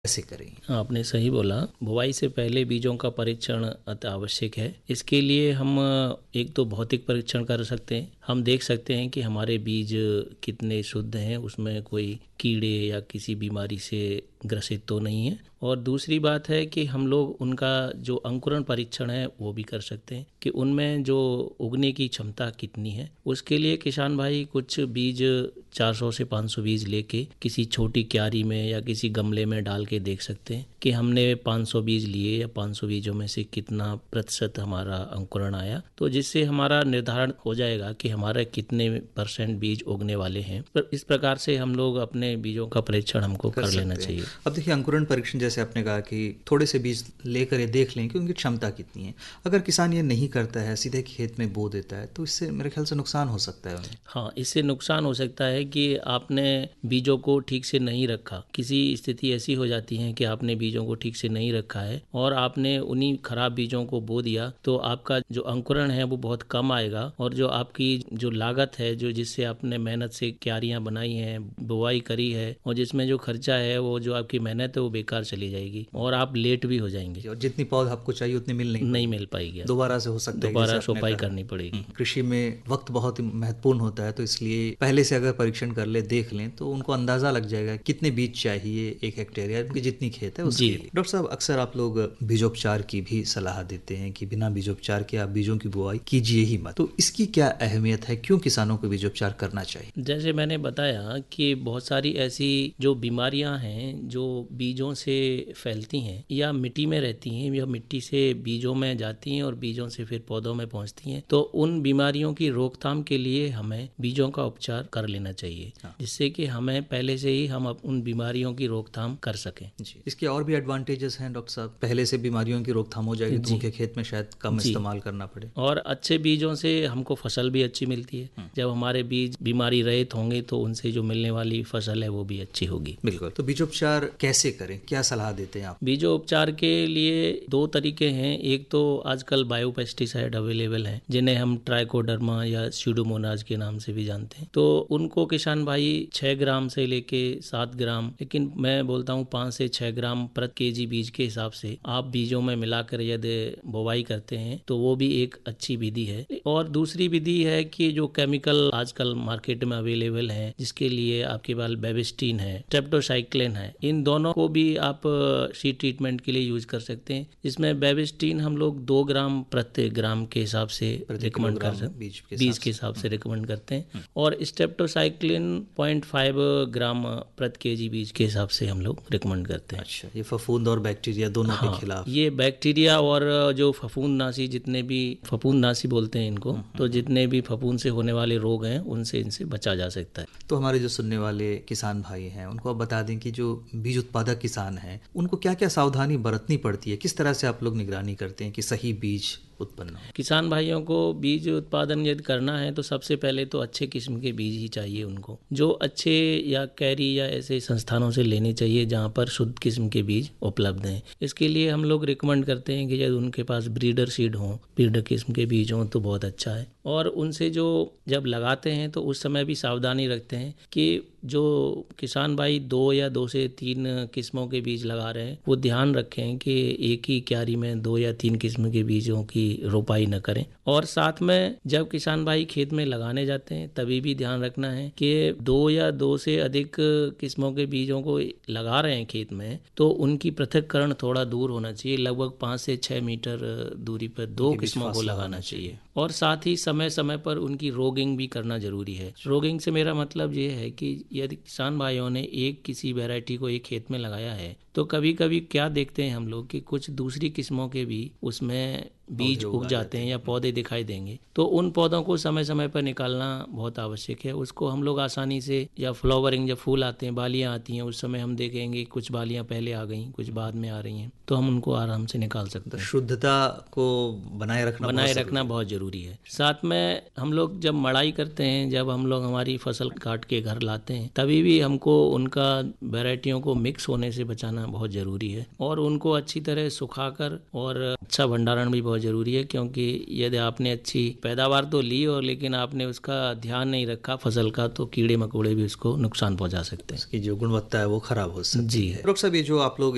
कैसे करें? आपने सही बोला। बुवाई से पहले बीजों का परीक्षण अति आवश्यक है। इसके लिए हम एक तो भौतिक परीक्षण कर सकते हैं। हम देख सकते हैं कि हमारे बीज कितने शुद्ध हैं, उसमें कोई कीड़े या किसी बीमारी से ग्रसित तो नहीं है। और दूसरी बात है कि हम लोग उनका जो अंकुरण परीक्षण है वो भी कर सकते हैं कि उनमें जो उगने की क्षमता कितनी है। उसके लिए किसान भाई कुछ बीज 400 से 500 बीज लेके किसी छोटी क्यारी में या किसी गमले में डाल के देख सकते हैं कि हमने 500 बीज लिए या 500 बीजों में से कितना प्रतिशत हमारा अंकुरण आया, तो जिससे हमारा निर्धारण हो जाएगा कि हमारे कितने % बीज उगने वाले हैं। पर इस प्रकार से हम लोग अपने बीजों का परीक्षण हमको कर लेना चाहिए। अब देखिए, अंकुरण परीक्षण जैसे आपने कहा कि थोड़े से बीज लेकर ये देख लें कि उनकी क्षमता कितनी है। अगर किसान ये नहीं करता है, सीधे खेत में बो देता है, तो इससे मेरे ख्याल से नुकसान हो सकता है उन्हें। हाँ, इससे नुकसान हो सकता है कि आपने बीजों को ठीक से नहीं रखा। किसी स्थिति ऐसी हो जाती है कि आपने बीजों को ठीक से नहीं रखा है और आपने उन्हीं खराब बीजों को बो दिया, तो आपका जो अंकुरण है वो बहुत कम आएगा और जो आपकी जो लागत है, जो जिससे आपने मेहनत से क्यारियां बनाई हैं, बुवाई करी है, और जिसमें जो खर्चा है, वो जो आपकी मेहनत है वो बेकार चली जाएगी और आप लेट भी हो जाएंगे और जितनी पौध आपको चाहिए उतनी नहीं मिल पाएगी। दोबारा से हो सकता है, दोबारा सोपाई करनी पड़ेगी। कृषि में वक्त बहुत ही महत्वपूर्ण होता है, तो इसलिए पहले से अगर परीक्षण कर ले, देख लें, तो उनको अंदाजा लग जाएगा कितने बीज चाहिए 1 हेक्टेयर या उनकी जितनी खेत है उसके लिए। डॉक्टर साहब, अक्सर आप लोग बीजोपचार की भी सलाह देते हैं कि बिना बीजोपचार के आप बीजों की बुआई कीजिए ही मत, तो इसकी क्या अहमियत है? क्यों किसानों को बीजोपचार करना चाहिए? जैसे मैंने बताया कि बहुत सारी ऐसी जो बीमारियां हैं जो बीजों से फैलती हैं या मिट्टी में रहती हैं या मिट्टी से बीजों में जाती हैं और बीजों से फिर पौधों में पहुंचती हैं, तो उन बीमारियों की रोकथाम के लिए हमें बीजों का उपचार कर लेना चाहिए, जिससे कि हमें पहले से ही हम उन बीमारियों की रोकथाम कर सकें। जी, इसके और भी एडवांटेजेस हैं डॉक्टर साहब? पहले से बीमारियों की रोकथाम हो जाएगी तो उनके खेत में शायद कम इस्तेमाल करना पड़े, और अच्छे बीजों से हमको फसल भी अच्छी मिलती है। जब हमारे बीज बीमारी रहित होंगे तो उनसे जो मिलने वाली फसल है वो भी अच्छी होगी। बिल्कुल। तो बीजोपचार कैसे करें, क्या सलाह देते हैं आप? बीजोपचार के लिए 2 तरीके हैं। एक तो आजकल बायोपेस्टिसाइड अवेलेबल हैं, जिन्हें हम ट्राइकोडर्मा या स्यूडोमोनास के नाम से भी जानते हैं। तो उनको किसान भाई 6 ग्राम से लेके 7 ग्राम, लेकिन मैं बोलता हूँ 5 से 6 ग्राम प्रति केजी बीज के हिसाब से आप बीजों में मिलाकर यदि बुवाई करते हैं तो वो भी एक अच्छी विधि है। और दूसरी विधि है कि जो केमिकल आजकल मार्केट में अवेलेबल है, जिसके लिए आपके पास बेबिस्टिन है, स्ट्रेप्टोसाइक्लिन है, इन दोनों को भी आप सीड ट्रीटमेंट के लिए यूज कर सकते हैं। इसमें बेबिस्टिन हम लोग 2 ग्राम प्रति ग्राम के हिसाब से रिकमेंड कर सकते हैं, बीज के हिसाब से रिकमेंड करते हैं, और स्ट्रेप्टोसाइक्लिन 0.5 ग्राम प्रति केजी बीज के हिसाब से हम लोग रिकमेंड करते हैं। अच्छा, ये फफूंद और बैक्टीरिया दोनों के खिलाफ? ये बैक्टीरिया और जो फफूंदनाशी, जितने भी फफूंदनाशी बोलते हैं इनको, तो जितने भी फफूंद से होने वाले रोग हैं उनसे इनसे बचा जा सकता है। तो हमारे जो सुनने वाले किसान भाई हैं उनको आप बता दें कि जो बीज उत्पादक किसान हैं उनको क्या क्या सावधानी बरतनी पड़ती है, किस तरह से आप लोग निगरानी करते हैं कि सही बीज उत्पन्न हो? किसान भाइयों को बीज उत्पादन यदि करना है तो सबसे पहले तो अच्छे किस्म के बीज ही चाहिए उनको, जो अच्छे या कैरी या ऐसे संस्थानों से लेने चाहिए जहाँ पर शुद्ध किस्म के बीज उपलब्ध हैं। इसके लिए हम लोग रिकमेंड करते हैं कि यदि उनके पास ब्रीडर सीड हो, ब्रीडर किस्म के बीज हों तो बहुत अच्छा है। और उनसे जो जब लगाते हैं तो उस समय भी सावधानी रखते हैं कि जो किसान भाई 2 या 2 से 3 किस्मों के बीज लगा रहे हैं वो ध्यान रखें कि एक ही क्यारी में 2 या 3 किस्म के बीजों की रोपाई न करें। और साथ में जब किसान भाई खेत में लगाने जाते हैं तभी भी ध्यान रखना है कि 2 या 2 से अधिक किस्मों के बीजों को लगा रहे हैं खेत में तो उनकी पृथक्करण थोड़ा दूर होना चाहिए। लगभग 5 से 6 मीटर दूरी पर 2 किस्मों को लगाना चाहिए। और साथ ही समय समय पर उनकी रोगिंग भी करना जरूरी है। रोगिंग से मेरा मतलब ये है कि यदि किसान भाइयों ने एक किसी वैरायटी को एक खेत में लगाया है तो कभी कभी क्या देखते हैं हम लोग कि कुछ दूसरी किस्मों के भी उसमें बीज उग जाते हैं या पौधे दिखाई देंगे, तो उन पौधों को समय समय पर निकालना बहुत आवश्यक है। उसको हम लोग आसानी से, या फ्लावरिंग जब फूल आते हैं, बालियां आती हैं, उस समय हम देखेंगे कुछ बालियां पहले आ गई, कुछ बाद में आ रही हैं, तो हम उनको आराम से निकाल सकते हैं। शुद्धता को बनाए रखना बहुत जरूरी है। साथ में हम लोग जब मड़ाई करते हैं, जब हम लोग हमारी फसल काट के घर लाते हैं, तभी भी हमको उनका वैरायटियों को मिक्स होने से बचाना बहुत जरूरी है और उनको अच्छी तरह सुखाकर और अच्छा भंडारण भी बहुत जरूरी है। क्योंकि यदि आपने अच्छी पैदावार तो ली और लेकिन आपने उसका ध्यान नहीं रखा फसल का, तो कीड़े मकोड़े भी उसको नुकसान पहुंचा सकते हैं, उसकी जो गुणवत्ता है वो खराब हो सकती है। जी डॉक्टर साहब, ये जो आप लोग